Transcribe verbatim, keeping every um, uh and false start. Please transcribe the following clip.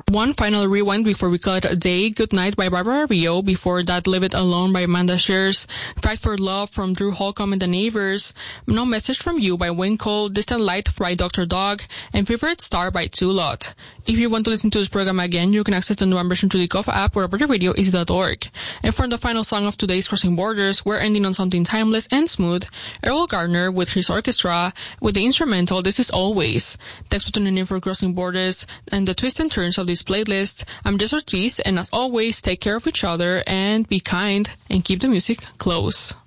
One final rewind before we call it a day. Good Night by Barbara Rio. Before that, Leave It Alone by Amanda Shears. Fight for Love from Drew Holcomb and the Neighbors. No Message from You by Wayne Cole. Distant Light by Doctor Dog. And Favorite Star by Tulot. If you want to listen to this program again, you can access the new version to the K O F app or Aperture Radio Easy dot org. And for the final song of today's Crossing Borders, we're ending on something timeless and smooth. Errol Gardner with his orchestra with the instrumental This Is Always. Thanks for tuning in for Crossing Borders and the twists and turns of this playlist. I'm Jess Ortiz, and as always, take care of each other and be kind and keep the music close.